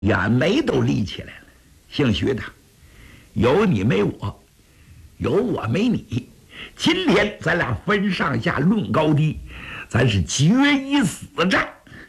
眼眉都立起来了。姓徐的，有你没我，有我没你。今天咱俩分上下，论高低，咱是决一死战。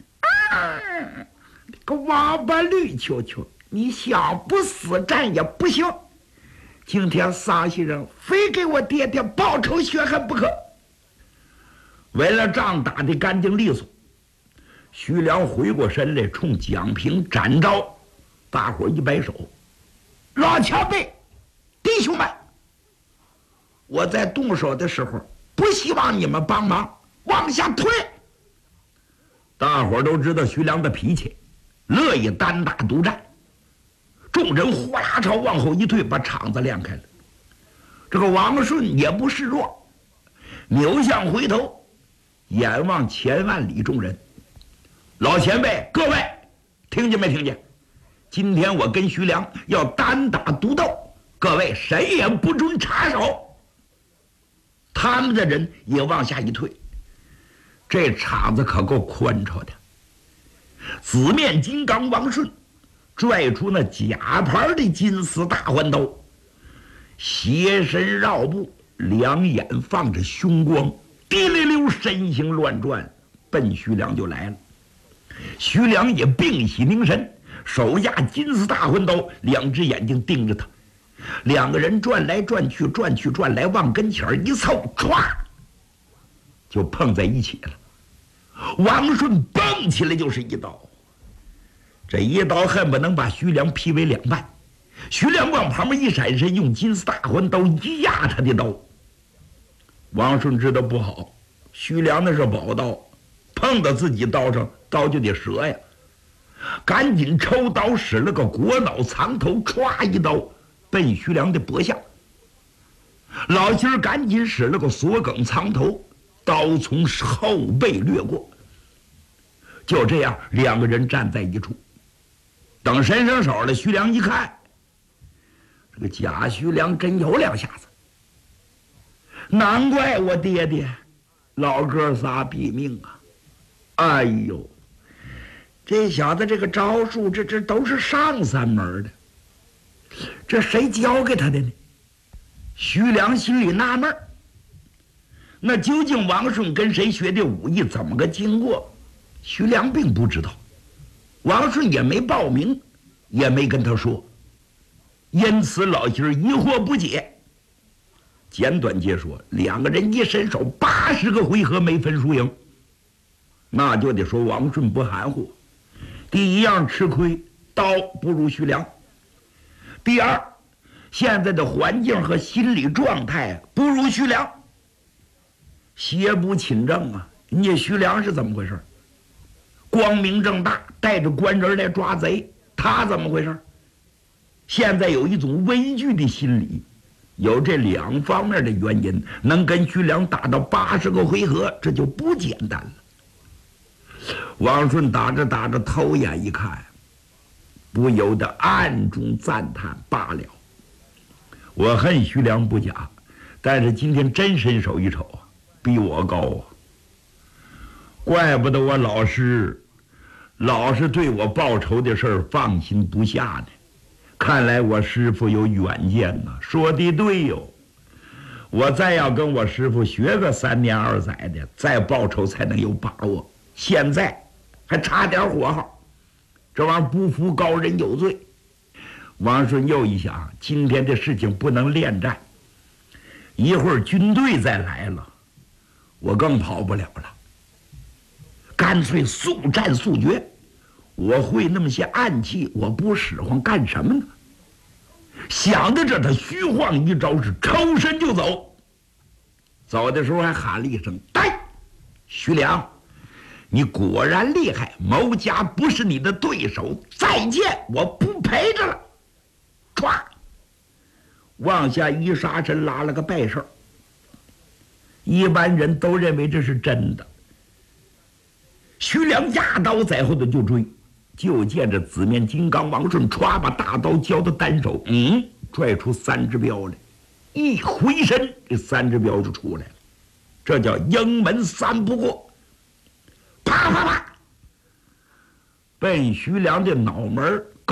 个王八绿球球，你想不死战也不行。今天桑西人非给我爹爹报仇雪恨不可。为了仗打得干净利索，徐良回过身来，冲蒋平展昭，大伙一摆手：“老前辈，弟兄们，我在动手的时候，不希望你们帮忙，往下退。”大伙都知道徐良的脾气，乐意单打独战。众人呼啦朝往后一退，把场子亮开了。这个王顺也不示弱，扭向回头，眼望千万里众人：“老前辈，各位，听见没听见？今天我跟徐良要单打独斗，各位谁也不准插手。”他们的人也往下一退。这场子可够宽敞的。紫面金刚王顺拽出那假牌的金丝大环刀，斜身绕步，两眼放着凶光，滴溜溜身形乱转，奔徐良就来了。徐良也屏息凝神，手下金丝大环刀，两只眼睛盯着他。两个人转来转去，转去转来，往跟前一凑，歘，就碰在一起了。王顺蹦起来就是一刀，这一刀恨不能把徐良劈为两半。徐良往旁边一闪身，用金丝大环刀一压他的刀。王顺知道不好，徐良那是宝刀，碰到自己刀上，刀就得折呀。赶紧抽刀，使了个国脑藏头，歘一刀奔徐良的脖下。老七儿赶紧使了个锁梗藏头，刀从后背掠过。就这样，两个人站在一处。等伸上手了，徐良一看，这个假徐良真有两下子。难怪我爹爹老哥仨毙命啊！哎呦，这小子这个招数，这都是上三门的，这谁教给他的呢？徐良心里纳闷，那究竟王顺跟谁学的武艺，怎么个经过？徐良并不知道，王顺也没报名，也没跟他说，因此老七儿疑惑不解。简短截说，两个人一伸手，80个回合没分输赢。那就得说王顺不含糊。第一样吃亏，刀不如徐良；第二，现在的环境和心理状态不如徐良。邪不侵正啊！你徐良是怎么回事？光明正大带着官人来抓贼，他怎么回事？现在有一种畏惧的心理，有这两方面的原因，能跟徐良打到80个回合，这就不简单了。王顺打着打着，偷眼一看，不由得暗中赞叹罢了。我恨徐良不假，但是今天真身手一瞅啊，比我高啊！怪不得我老师对我报仇的事儿放心不下呢。看来我师傅有远见呐，说的对哟。我再要跟我师傅学个3年2载的，再报仇才能有把握。现在还差点火候，这玩意儿不服高人有罪。王顺又一想，今天这事情不能恋战，一会儿军队再来了，我更跑不了了。干脆速战速决。我会那么些暗器，我不使唤干什么呢？想到这，他虚晃一招，是抽身就走。走的时候还喊了一声：“呆！徐良，你果然厉害，牟家不是你的对手，再见，我不陪着了。”唰，往下一杀身，拉了个败手。一般人都认为这是真的。徐良压刀在后头就追，就见着紫面金刚王顺歘把大刀交到单手，拽出3只镖来，一回身，这3只镖就出来了。这叫营门3不过，啪啪啪，奔徐良的脑门